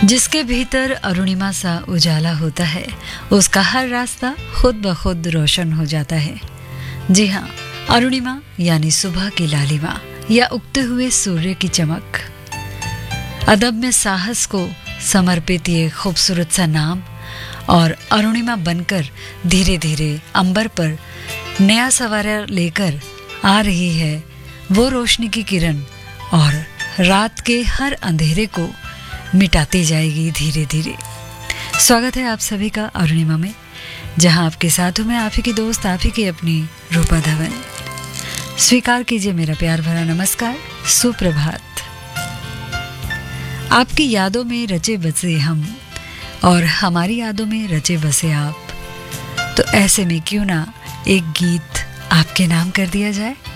जिसके भीतर अरुणिमा सा उजाला होता है, उसका हर रास्ता खुद ब खुद रोशन हो जाता है। जी हाँ, अरुणिमा यानी सुबह की लालिमा या उगते हुए सूर्य की चमक। अदब में साहस को समर्पित ये खूबसूरत सा नाम और अरुणिमा बनकर धीरे धीरे अंबर पर नया सवारा लेकर आ रही है वो रोशनी की किरण, और रात के हर अंधेरे को मिटाती जाएगी धीरे धीरे। स्वागत है आप सभी का अरुणिमा में, जहां आपके साथ हूं मैं, आप ही की दोस्त, आप ही की अपनी रूपा धवन। स्वीकार कीजिए मेरा प्यार भरा नमस्कार, सुप्रभात। आपकी यादों में रचे बसे हम और हमारी यादों में रचे बसे आप, तो ऐसे में क्यों ना एक गीत आपके नाम कर दिया जाए।